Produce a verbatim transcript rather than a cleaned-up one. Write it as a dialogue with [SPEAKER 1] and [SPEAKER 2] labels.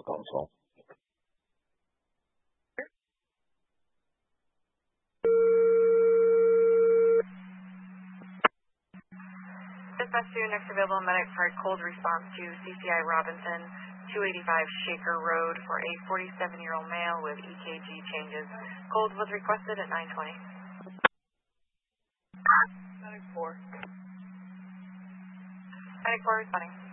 [SPEAKER 1] medical consult.
[SPEAKER 2] Dispatch to next available medic for a cold response to C C I Robinson, two eighty-five Shaker Road for a forty-seven-year-old male with E K G changes. Cold was requested at nine twenty. Medic four. Medic four responding.